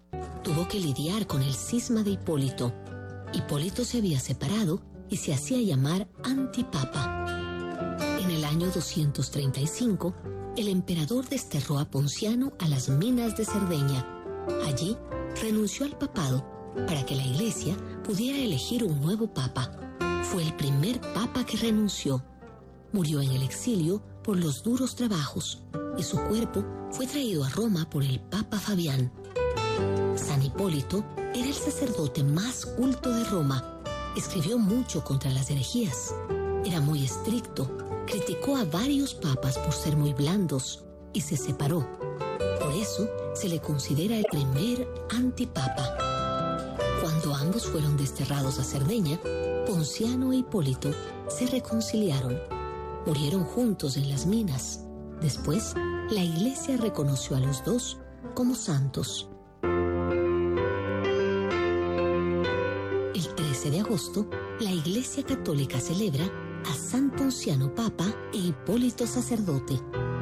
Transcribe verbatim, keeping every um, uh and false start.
Tuvo que lidiar con el cisma de Hipólito. Hipólito se había separado y se hacía llamar antipapa. En el año doscientos treinta y cinco, el emperador desterró a Ponciano a las minas de Cerdeña. Allí renunció al papado para que la Iglesia pudiera elegir un nuevo papa. Fue el primer papa que renunció. Murió en el exilio por los duros trabajos y su cuerpo fue traído a Roma por el Papa Fabián. San Hipólito era el sacerdote más culto de Roma. Escribió mucho contra las herejías. Era muy estricto. Criticó a varios papas por ser muy blandos y se separó. Por eso se le considera el primer antipapa. Cuando ambos fueron desterrados a Cerdeña, Ponciano e Hipólito se reconciliaron. Murieron juntos en las minas. Después, la Iglesia reconoció a los dos como santos. El trece de agosto, la Iglesia Católica celebra a San Ponciano Papa e Hipólito sacerdote.